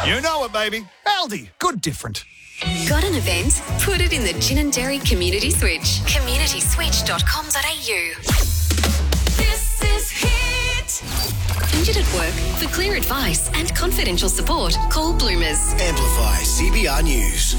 You know it, baby. Aldi. Good different. Got an event? Put it in the Gin and Dairy Community Switch. communityswitch.com.au. This is Hit. Injured at work? For clear advice and confidential support, call Bloomers. Amplify CBR News.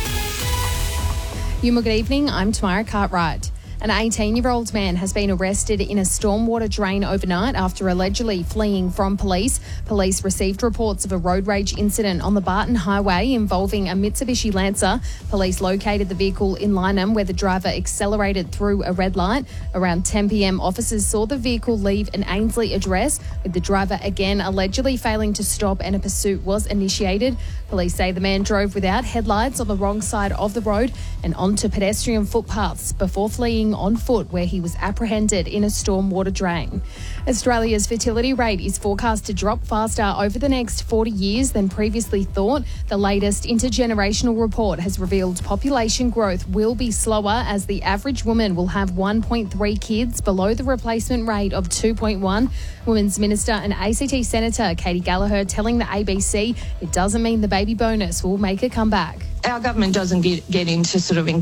Good evening, I'm Tamara Cartwright. An 18-year-old man has been arrested in a stormwater drain overnight after allegedly fleeing from police. Police received reports of a road rage incident on the Barton Highway involving a Mitsubishi Lancer. Police located the vehicle in Lynham where the driver accelerated through a red light. Around 10 p.m, officers saw the vehicle leave an Ainsley address, with the driver again allegedly failing to stop, and a pursuit was initiated. Police say the man drove without headlights on the wrong side of the road and onto pedestrian footpaths before fleeing on foot, where he was apprehended in a stormwater drain. Australia's fertility rate is forecast to drop faster over the next 40 years than previously thought. The latest intergenerational report has revealed population growth will be slower, as the average woman will have 1.3 kids, below the replacement rate of 2.1. Women's Minister and ACT Senator Katie Gallagher telling the ABC it doesn't mean the baby bonus will make a comeback. Our government doesn't get into sort of,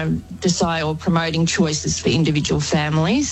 decide or promoting choices for individual families.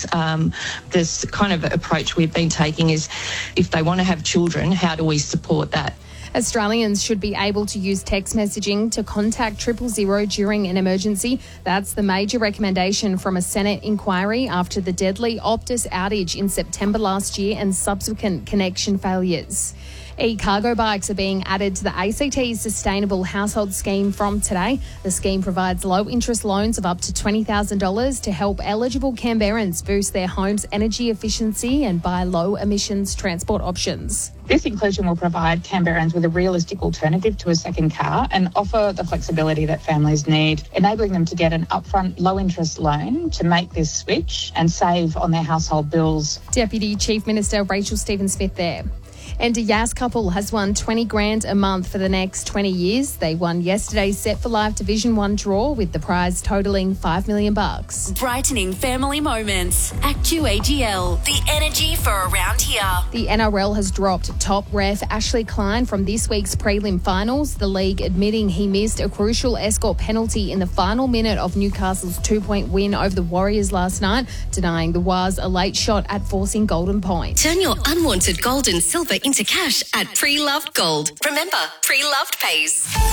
This kind of approach we've been taking is, if they want to have children, how do we support that? Australians should be able to use text messaging to contact 000 during an emergency. That's the major recommendation from a Senate inquiry after the deadly Optus outage in September last year and subsequent connection failures. E-cargo bikes are being added to the ACT's Sustainable Household Scheme from today. The scheme provides low-interest loans of up to $20,000 to help eligible Canberrans boost their home's energy efficiency and buy low-emissions transport options. This inclusion will provide Canberrans with a realistic alternative to a second car and offer the flexibility that families need, enabling them to get an upfront low-interest loan to make this switch and save on their household bills. Deputy Chief Minister Rachel Stephen-Smith there. And a Yas couple has won $20,000 a month for the next 20 years. They won yesterday's Set for Life Division 1 draw, with the prize totalling $5 million. Brightening family moments. ActuAGL, the energy for around here. The NRL has dropped top ref Ashley Klein from this week's prelim finals, the league admitting he missed a crucial escort penalty in the final minute of Newcastle's 2-point win over the Warriors last night, denying the Wars a late shot at forcing Golden Point. Turn your unwanted gold and silver into cash at Pre-Loved Gold. Remember, Pre-Loved pays.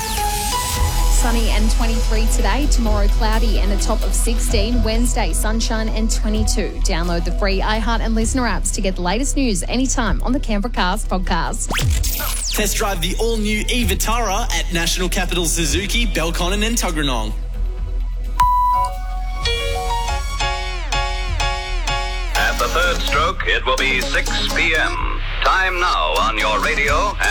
Sunny and 23 today, tomorrow cloudy and a top of 16, Wednesday sunshine and 22. Download the free iHeart and Listener apps to get the latest news anytime on the Canberra Cast podcast. Test drive the all-new e-Vitara at National Capital Suzuki, Belconnen and Tuggeranong. At the third stroke, it will be 6 p.m. Time now on your radio